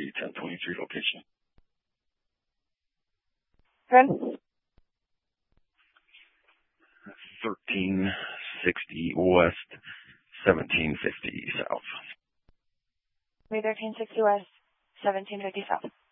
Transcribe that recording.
the 1023 location. Good. 1360 west, 1750 south. 1360 west, 1750 south.